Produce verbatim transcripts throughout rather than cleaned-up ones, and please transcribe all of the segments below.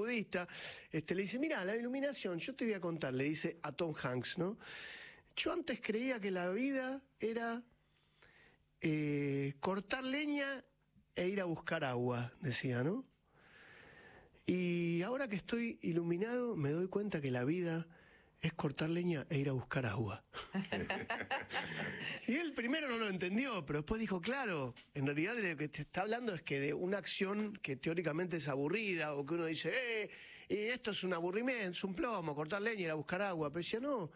budista, este, le dice, mira, la iluminación, yo te voy a contar, le dice a Tom Hanks, ¿no? Yo antes creía que la vida era eh, cortar leña e ir a buscar agua, decía, ¿no? Y ahora que estoy iluminado, me doy cuenta que la vida es cortar leña e ir a buscar agua. Y él primero no lo entendió, pero después dijo, claro, en realidad de lo que te está hablando es que de una acción que teóricamente es aburrida, o que uno dice, eh, y esto es un aburrimiento, es un plomo, cortar leña e ir a buscar agua. Pero decía, no,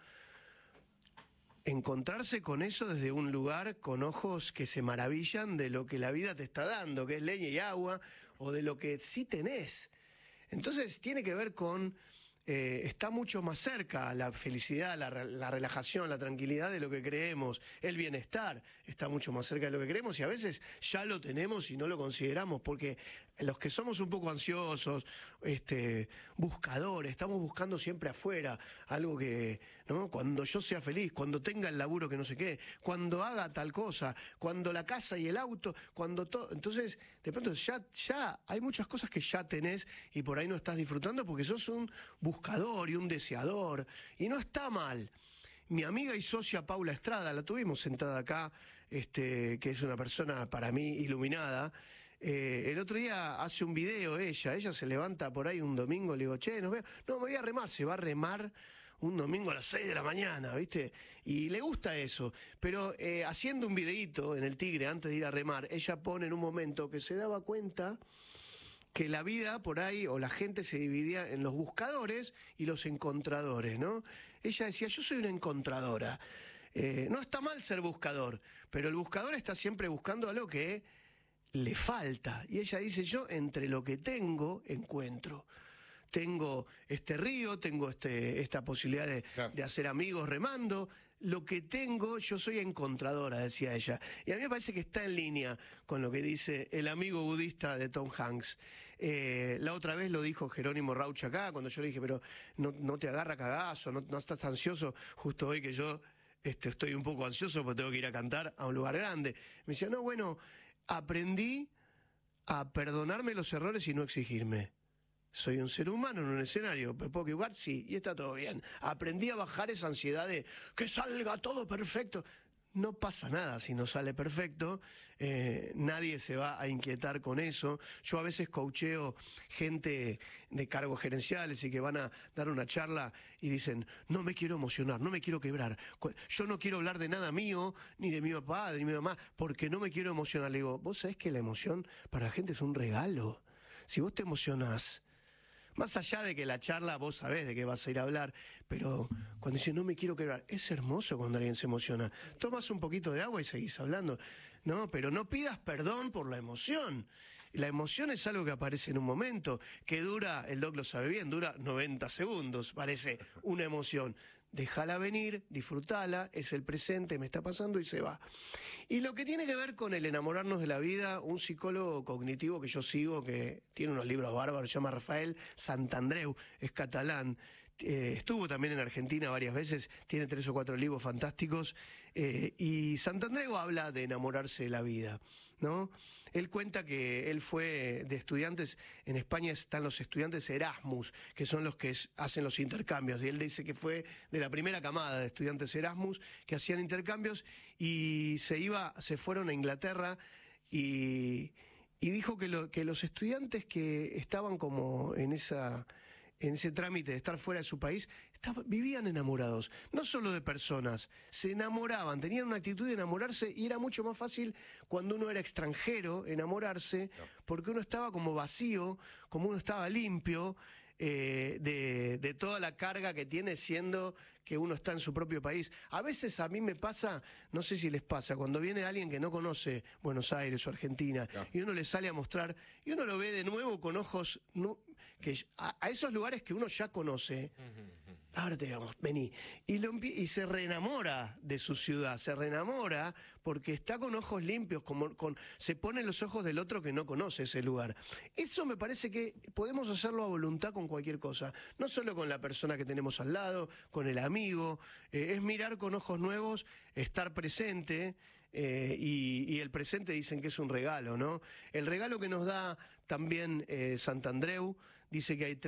encontrarse con eso desde un lugar con ojos que se maravillan de lo que la vida te está dando, que es leña y agua, o de lo que sí tenés. Entonces tiene que ver con, eh, está mucho más cerca la felicidad, la, la relajación, la tranquilidad de lo que creemos, el bienestar está mucho más cerca de lo que creemos y a veces ya lo tenemos y no lo consideramos porque los que somos un poco ansiosos, este, buscadores, estamos buscando siempre afuera algo que, ¿no? Cuando yo sea feliz, cuando tenga el laburo que no sé qué, cuando haga tal cosa, cuando la casa y el auto, cuando todo, entonces de pronto ya, ya hay muchas cosas que ya tenés y por ahí no estás disfrutando porque sos un buscador y un deseador, y no está mal. Mi amiga y socia Paula Estrada, la tuvimos sentada acá, este, que es una persona para mí iluminada. Eh, el otro día hace un video ella, ella se levanta por ahí un domingo, le digo, che, nos veo. No, me voy a remar, se va a remar un domingo a las seis de la mañana, ¿viste? Y le gusta eso, pero eh, haciendo un videíto en el Tigre antes de ir a remar, ella pone en un momento que se daba cuenta que la vida por ahí, o la gente se dividía en los buscadores y los encontradores, ¿no? Ella decía, yo soy una encontradora. Eh, no está mal ser buscador, pero el buscador está siempre buscando algo que le falta. Y ella dice, yo entre lo que tengo, encuentro. Tengo este río, tengo este, esta posibilidad de, claro. de hacer amigos remando. Lo que tengo, yo soy encontradora, decía ella. Y a mí me parece que está en línea con lo que dice el amigo budista de Tom Hanks. Eh, la otra vez lo dijo Jerónimo Rauch acá, cuando yo le dije, pero no, no te agarra cagazo, no, no estás ansioso, justo hoy que yo este, estoy un poco ansioso porque tengo que ir a cantar a un lugar grande. Me decía, no, bueno, aprendí a perdonarme los errores y no exigirme. Soy un ser humano en un escenario, ¿me puedo equivocar? Sí, y está todo bien. Aprendí a bajar esa ansiedad de que salga todo perfecto. No pasa nada si no sale perfecto, eh, nadie se va a inquietar con eso. Yo a veces coacheo gente de cargos gerenciales y que van a dar una charla y dicen, no me quiero emocionar, no me quiero quebrar. Yo no quiero hablar de nada mío, ni de mi papá, ni de mi mamá, porque no me quiero emocionar. Le digo, vos sabés que la emoción para la gente es un regalo. Si vos te emocionás, más allá de que la charla vos sabés de qué vas a ir a hablar, pero cuando dice no me quiero quebrar, es hermoso cuando alguien se emociona. Tomas un poquito de agua y seguís hablando. No, pero no pidas perdón por la emoción. La emoción es algo que aparece en un momento, que dura, el doc lo sabe bien, dura noventa segundos, parece una emoción. Déjala venir, disfrutala, es el presente, me está pasando y se va. Y lo que tiene que ver con el enamorarnos de la vida, un psicólogo cognitivo que yo sigo, que tiene unos libros bárbaros, se llama Rafael Santandreu, es catalán, eh, estuvo también en Argentina varias veces, tiene tres o cuatro libros fantásticos, eh, y Santandreu habla de enamorarse de la vida, ¿no? Él cuenta que él fue de estudiantes, en España están los estudiantes Erasmus, que son los que es, hacen los intercambios, y él dice que fue de la primera camada de estudiantes Erasmus que hacían intercambios y se iba, se fueron a Inglaterra y, y dijo que, lo, que los estudiantes que estaban como en esa en ese trámite de estar fuera de su país, estaban, vivían enamorados, no solo de personas, se enamoraban, tenían una actitud de enamorarse y era mucho más fácil cuando uno era extranjero enamorarse, porque uno estaba como vacío, como uno estaba limpio, Eh, de, de toda la carga que tiene siendo que uno está en su propio país. A veces a mí me pasa, no sé si les pasa, cuando viene alguien que no conoce Buenos Aires o Argentina, no. y uno le sale a mostrar, y uno lo ve de nuevo con ojos no, que a, a esos lugares que uno ya conoce, ahora te digamos, vení, y, lo, y se reenamora de su ciudad, se reenamora porque está con ojos limpios, como, con, se pone en los ojos del otro que no conoce ese lugar. Eso me parece que podemos hacerlo a voluntad con cualquier cosa, no solo con la persona que tenemos al lado, con el amigo, eh, es mirar con ojos nuevos, estar presente, eh, y, y el presente dicen que es un regalo, ¿no? El regalo que nos da también eh, Santandreu, dice que hay